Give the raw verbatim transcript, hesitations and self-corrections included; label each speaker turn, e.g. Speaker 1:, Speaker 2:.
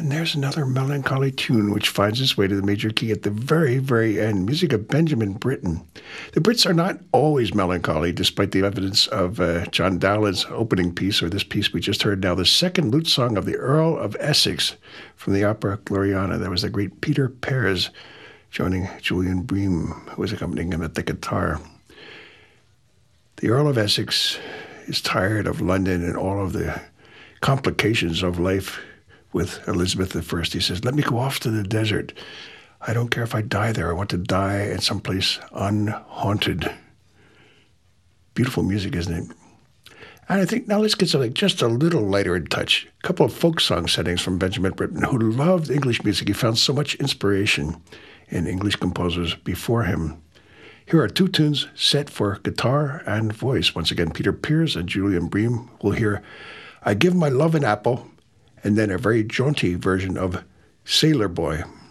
Speaker 1: And there's another melancholy tune which finds its way to the major key at the very, very end. Music of Benjamin Britten. The Brits are not always melancholy, despite the evidence of uh, John Dowland's opening piece, or this piece we just heard now, the second lute song of the Earl of Essex from the opera Gloriana. That was the great Peter Pears joining Julian Bream, who was accompanying him at the guitar. The Earl of Essex is tired of London and all of the complications of life with Elizabeth the First. He says, let me go off to the desert. I don't care if I die there. I want to die in someplace unhaunted. Beautiful music, isn't it? And I think now let's get something just a little lighter in touch. A couple of folk song settings from Benjamin Britten, who loved English music. He found so much inspiration in English composers before him. Here are two tunes set for guitar and voice. Once again, Peter Pears and Julian Bream. We'll hear I Give My Love an Apple, and then a very jaunty version of Sailor Boy.